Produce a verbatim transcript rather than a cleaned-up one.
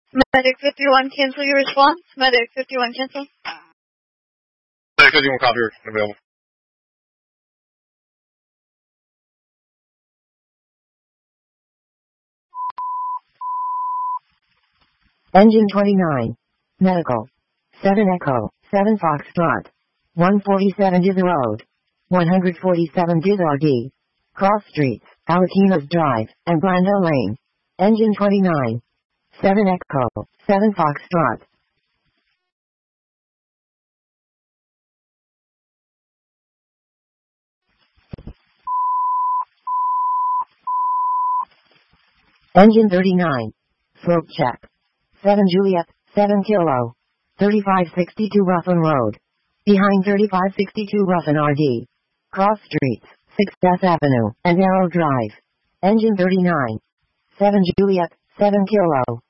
Medic fifty-one, cancel your response. Medic fifty-one, cancel. Medic fifty-one, copy, available. Engine twenty-nine. Medical. seven Echo, seven Foxtrot. one forty-seven Dither Road. one forty-seven Dither D. Cross Streets, Alaquinas Drive, and Glendale Lane. Engine twenty-nine. seven Echo, seven Foxtrot. Engine thirty-nine. Throat check. seven Juliet, seven Kilo. thirty-five sixty-two Ruffin Road. Behind thirty-five sixty-two Ruffin R D. Cross Streets, sixth Avenue, and Arrow Drive. Engine thirty-nine. seven Juliet, seven Kilo.